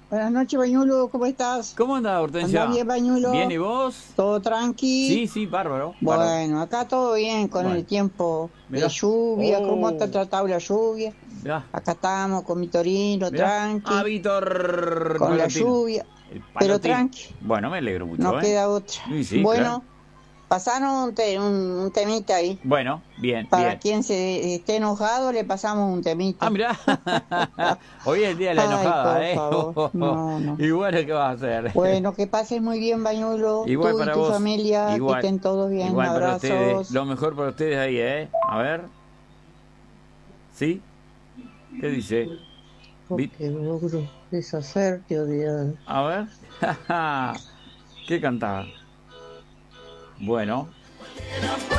Buenas noches, Bañulo, ¿cómo estás? ¿Cómo anda, Hortensia? ¿Andás bien, Bañulo? ¿Bien y vos? ¿Todo tranqui? Sí, sí, bárbaro. Bárbaro. Bueno, acá todo bien con Bueno, el tiempo de mirá. lluvia. ¿Cómo te ha Oh, tratado la lluvia? mirá, Acá estamos con mi Torino, mirá. Ah, tranqui, Víctor, el con la palotino. lluvia, El pero palotino. tranqui, Bueno, me alegro no mucho, ¿eh? queda otra. Sí, sí, claro. Bueno, pasaron un temita ahí. Bueno, bien, Para bien. quien se esté enojado, le pasamos un Ah, temita. mirá. Hoy es el día de la Ay, enojada, por ¿eh? favor, no, no. Y bueno, ¿qué vas a hacer? Bueno, que pases muy bien, Bañuelo, Igual tú y para tu vos. familia, que Igual. estén todos bien, Igual para ustedes. abrazos. Lo mejor para ustedes ahí, ¿eh? A ver. ¿Sí? ¿Qué dice? Vi- Porque logro deshacerte, odiar. A ver. ¿Qué cantaba? Bueno.